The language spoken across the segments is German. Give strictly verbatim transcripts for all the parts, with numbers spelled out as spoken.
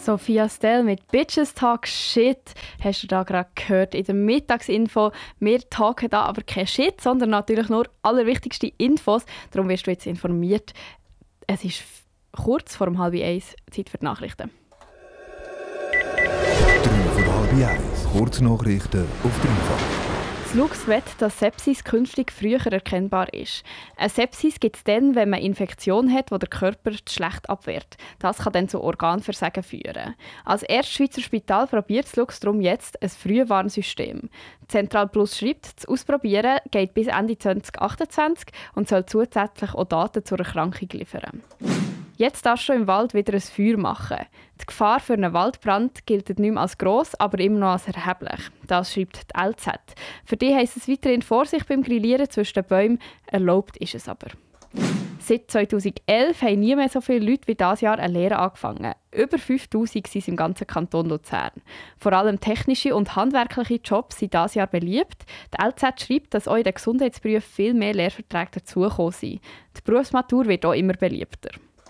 Sophia Stell mit «Bitches Talk Shit» hast du da gerade gehört in der Mittagsinfo. Wir talken da aber kein Shit, sondern natürlich nur allerwichtigste Infos. Darum wirst du jetzt informiert. Es ist kurz vor um halb eins, Zeit für die Nachrichten. drei vor halb eins, Kurznachrichten auf dreifach. Das Lux wett, dass Sepsis künftig früher erkennbar ist. Eine Sepsis gibt es dann, wenn man eine Infektion hat, die der Körper schlecht abwehrt. Das kann dann zu Organversagen führen. Als erstes Schweizer Spital probiert das Lux darum jetzt ein Frühwarnsystem. Zentral Plus schreibt, das Ausprobieren geht bis Ende zwanzig achtundzwanzig und soll zusätzlich auch Daten zur Erkrankung liefern. Jetzt darfst du im Wald wieder ein Feuer machen. Die Gefahr für einen Waldbrand gilt nicht mehr als gross, aber immer noch als erheblich. Das schreibt die L Z. Für die heisst es weiterhin Vorsicht beim Grillieren zwischen den Bäumen. Erlaubt ist es aber. Seit zweitausendelf haben nie mehr so viele Leute wie dieses Jahr eine Lehre angefangen. Über fünftausend sind es im ganzen Kanton Luzern. Vor allem technische und handwerkliche Jobs sind dieses Jahr beliebt. Die L Z schreibt, dass auch in den Gesundheitsberufen viel mehr Lehrverträge dazugekommen sind. Die Berufsmatur wird auch immer beliebter.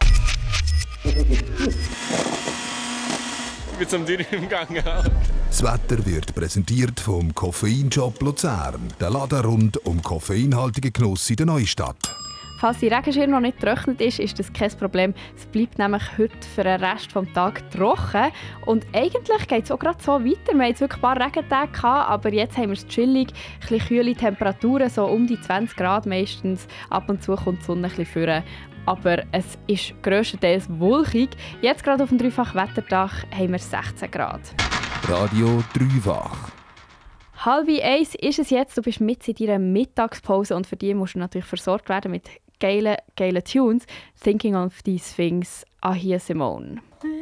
Mit so einem Dürren im Gang. Das Wetter wird präsentiert vom Koffeinshop Luzern. Der Laden rund um koffeinhaltigen Genuss in der Neustadt. Falls die Regenschirm noch nicht getrocknet ist, ist das kein Problem. Es bleibt nämlich heute für den Rest des Tages trocken. Und eigentlich geht es auch gerade so weiter. Wir hatten jetzt wirklich ein paar Regentage, aber jetzt haben wir es chillig. Ein bisschen kühle Temperaturen, so um die zwanzig Grad meistens. Ab und zu kommt die Sonne ein bisschen vor. Aber es ist grösstenteils wolkig. Jetzt gerade auf dem Dreifach-Wetterdach haben wir sechzehn Grad. Radio Dreifach. Halb eins ist es jetzt, du bist mit in deiner Mittagspause und für die musst du natürlich versorgt werden mit geilen, geilen Tunes. Thinking of these things, Ahia Simone.